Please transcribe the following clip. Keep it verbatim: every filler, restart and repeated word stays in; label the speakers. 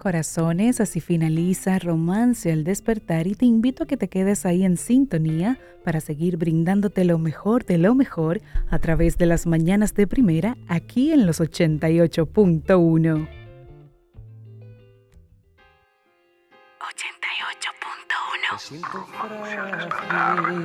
Speaker 1: Corazones, así finaliza Romance al Despertar y te invito a que te quedes ahí en sintonía para seguir brindándote lo mejor de lo mejor a través de las mañanas de primera aquí en los ochenta y ocho punto uno. ochenta y ocho punto uno.